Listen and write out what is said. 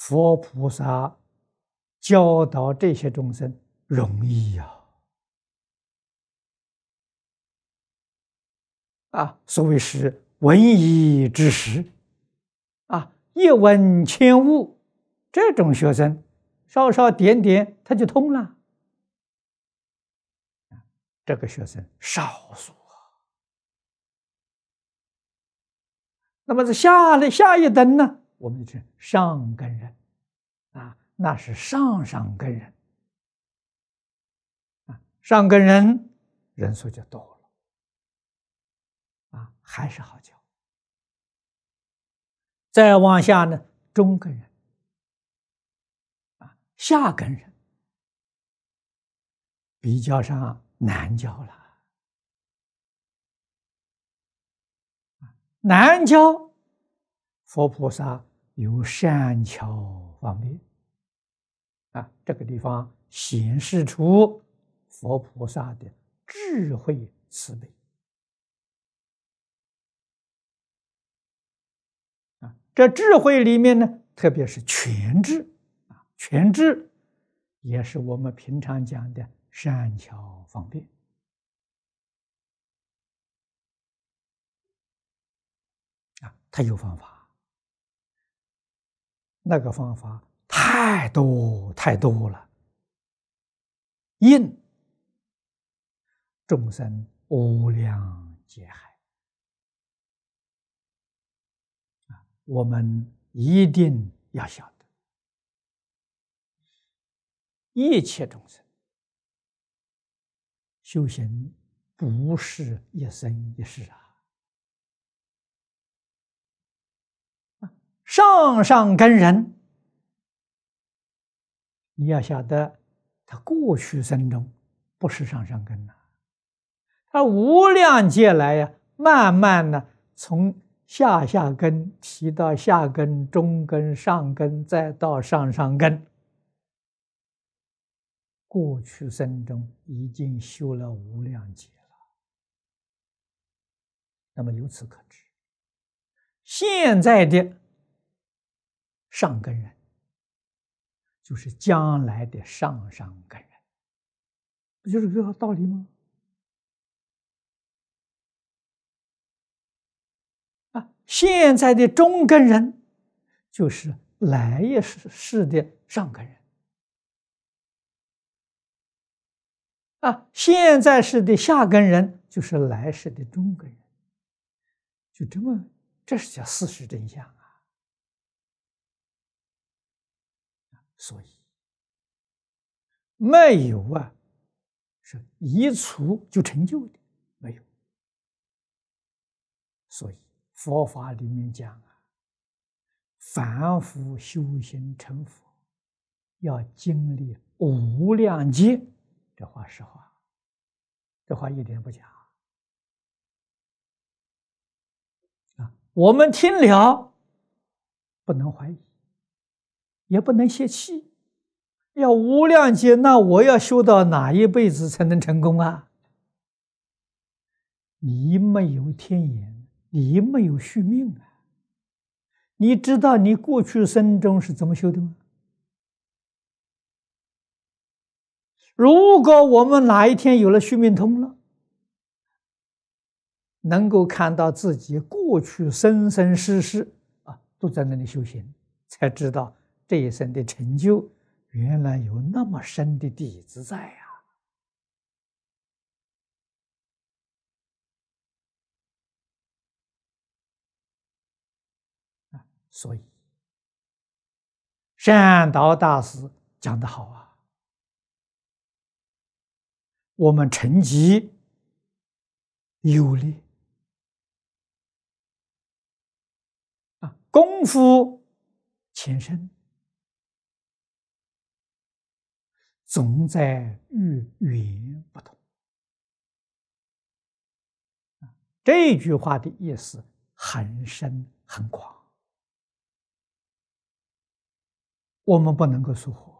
佛菩萨教导这些众生容易呀！所谓是闻一知十，一闻千悟，这种学生稍稍点点他就通了。这个学生少数啊。那么这下一等呢，我们就是上根人那是上根人上根人人数就多了还是好教。再往下呢，中根人下根人比较上难教了。难教，佛菩萨有善巧方便这个地方显示出佛菩萨的智慧慈悲这智慧里面呢，特别是全智全智也是我们平常讲的善巧方便他有方法，那个方法太多了，应众生无量劫海我们一定要晓得，一切众生修行不是一生一世上根人，你要晓得，他过去生中不是上根他无量劫来慢慢的从下根提到下根、中根、上根，再到上根。过去生中已经修了无量劫了。那么由此可知，现在的上根人就是将来的上根人，不就是这个道理吗？现在的中根人就是来世的上根人现在世的下根人就是来世的中根人，就这么，这是叫事实真相所以没有是一蹴就成就的，没有。所以佛法里面讲凡夫修行成佛，要经历无量劫，这话实话，这话一点不假我们听了不能怀疑，也不能泄气，要无量劫，那我要修到哪一辈子才能成功你没有天眼，你没有续命你知道你过去生中是怎么修的吗？如果我们哪一天有了续命通了，能够看到自己过去生世都在那里修行，才知道这一生的成就原来有那么深的底子在所以善导大师讲得好我们成绩有力功夫浅深，总在于缘不同这句话的意思很深很广，我们不能够疏忽